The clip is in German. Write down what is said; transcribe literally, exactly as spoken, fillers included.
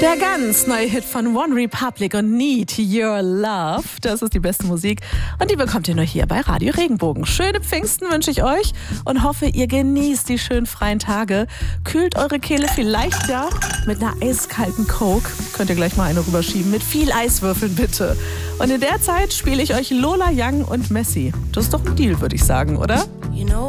Der ganz neue Hit von One Republic und Need Your Love. Das ist die beste Musik und die bekommt ihr nur hier bei Radio Regenbogen. Schöne Pfingsten wünsche ich euch und hoffe, ihr genießt die schönen freien Tage. Kühlt eure Kehle vielleicht ja mit einer eiskalten Coke. Könnt ihr gleich mal eine rüberschieben mit viel Eiswürfeln bitte. Und in der Zeit spiele ich euch Lola Young und Messi. Das ist doch ein Deal, würde ich sagen, oder? You know